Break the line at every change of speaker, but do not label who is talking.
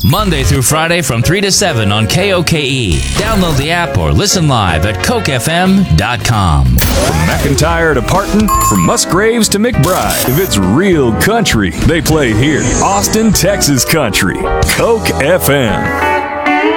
Monday through Friday from 3 to 7 on KOKE. Download the app or listen live at CokeFM.com.
From McIntyre to Parton, from Musgraves to McBride. If it's real country, they play here. Austin, Texas country. Coke FM.